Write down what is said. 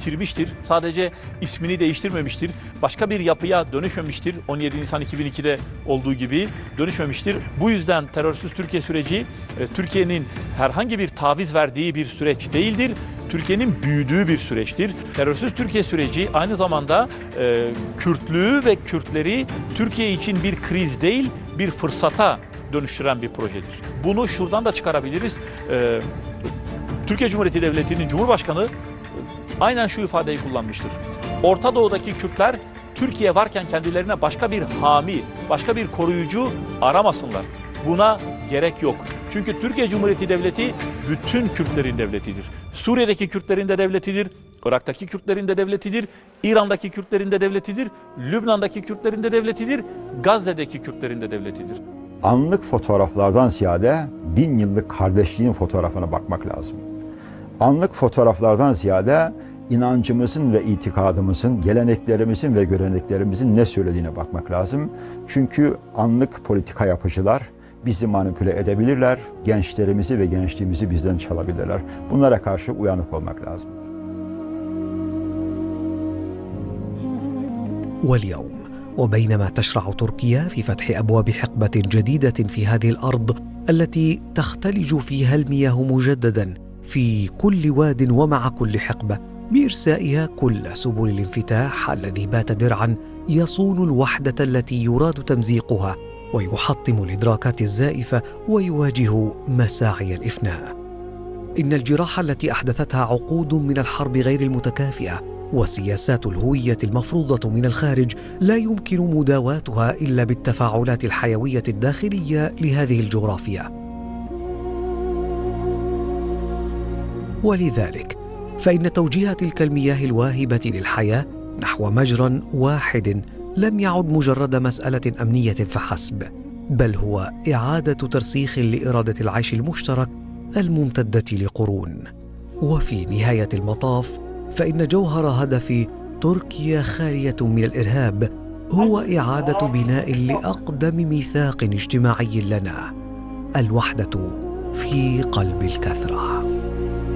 yitirmiştir. Sadece ismini değiştirmemiştir. Başka bir yapıya dönüşmemiştir. 17 Nisan 2002'de olduğu gibi dönüşmemiştir. Bu yüzden terörsüz Türkiye süreci Türkiye'nin herhangi bir taviz verdiği bir süreç değildir. Türkiye'nin büyüdüğü bir süreçtir. Terörsüz Türkiye süreci aynı zamanda Kürtlüğü ve Kürtleri Türkiye için bir kriz değil, bir fırsata dönüştüren bir projedir. Bunu şuradan da çıkarabiliriz. Türkiye Cumhuriyeti Devleti'nin Cumhurbaşkanı aynen şu ifadeyi kullanmıştır. Orta Doğu'daki Kürtler Türkiye varken kendilerine başka bir hami, başka bir koruyucu aramasınlar. Buna gerek yok. Çünkü Türkiye Cumhuriyeti Devleti bütün Kürtlerin devletidir. Suriye'deki Kürtlerin de devletidir, Irak'taki Kürtlerin de devletidir, İran'daki Kürtlerin de devletidir, Lübnan'daki Kürtlerin de devletidir, Gazze'deki Kürtlerin de devletidir. Anlık fotoğraflardan ziyade 1000 yıllık kardeşliğin fotoğrafına bakmak lazım. Anlık fotoğraflardan ziyade inancımızın ve itikadımızın, geleneklerimizin ve göreneklerimizin ne söylediğine bakmak lazım. Çünkü anlık politika yapıcılar bizi manipüle edebilirler, gençlerimizi ve gençliğimizi bizden çalabilirler. Bunlara karşı uyanık olmak lazım. واليوم وبينما تشرع تركيا في فتح أبواب حقبة جديدة في هذه الأرض التي تختلج فيها المياه مجددا في كل واد ومع كل حقبة بإرسائها كل سبل الانفتاح الذي بات درعا يصون الوحدة التي يراد تمزيقها ويحطم الإدراكات الزائفة ويواجه مساعي الإفناء. إن الجراح التي أحدثتها عقود من الحرب غير المتكافئة وسياسات الهوية المفروضة من الخارج لا يمكن مداواتها إلا بالتفاعلات الحيوية الداخلية لهذه الجغرافيا. ولذلك فإن توجيه تلك المياه الواهبة للحياة نحو مجرى واحد لم يعد مجرد مسألة أمنية فحسب، بل هو إعادة ترسيخ لإرادة العيش المشترك الممتدة لقرون. وفي نهاية المطاف فإن جوهر هدف تركيا خالية من الإرهاب هو إعادة بناء لأقدم ميثاق اجتماعي لنا: الوحدة في قلب الكثرة.